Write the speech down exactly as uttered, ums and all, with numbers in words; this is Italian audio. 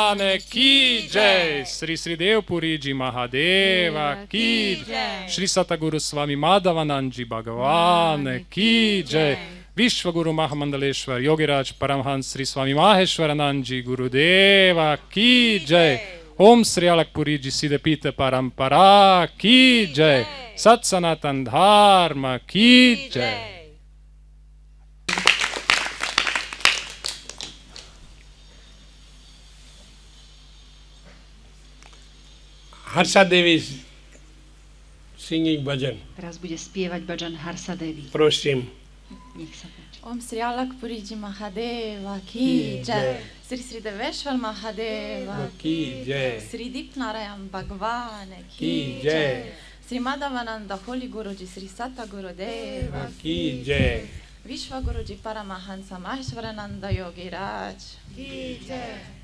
Bhagavan ki jai, Sri Sri Dev Puri Ji Mahadeva ki jai, Sri Satguru Swami Madhavanand Ji Bhagavan ki jai, Vishwaguru Mahamandaleshwar Yogiraj Paramhans Sri Swami Maheshwaranand Ji Gurudeva ki jai, Om Sri Alakpuri Ji Siddhapita Parampara ki jai, Sat Sanatan Dharma ki jai. Harsha Devi is singing bhajan. Teraz bude spievať bhajan Harsa Devi. Prosím. Nech sa páči. Om Sri Alakpuri Ji Mahadeva ki jai, Sri Sri Deveshwar Mahadeva ki jai, Sri Dipnarayan Bhagavan ki jai, Sri Madhavananda Holy Guruji Sri Satguru Deva ki jai, Vishwaguruji Paramahansa Maheshwarananda Yogiraj ki jai.